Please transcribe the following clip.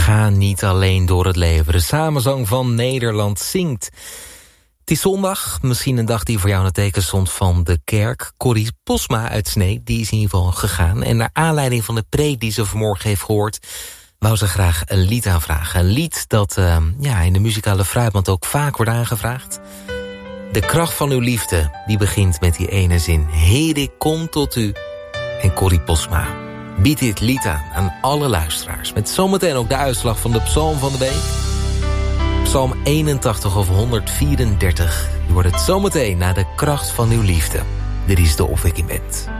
Ga niet alleen door het leven. De samenzang van Nederland zingt. Het is zondag, misschien een dag die voor jou in het teken stond van de kerk. Corrie Posma uit Sneek, die is in ieder geval gegaan. En naar aanleiding van de preek die ze vanmorgen heeft gehoord, wou ze graag een lied aanvragen. Een lied dat in de muzikale fruitmand ook vaak wordt aangevraagd. De kracht van uw liefde, die begint met die ene zin. Heer, ik kom tot u. En Corrie Posma biedt dit lied aan alle luisteraars. Met zometeen ook de uitslag van de psalm van de week. Psalm 81 of 134. Je wordt het zometeen naar de kracht van uw liefde. Dit is de Opwekking Band.